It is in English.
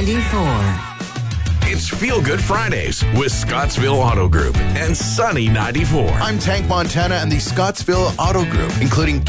94. It's Feel Good Fridays with Scottsville Auto Group and Sunny 94. I'm Tank Montana and the Scottsville Auto Group, including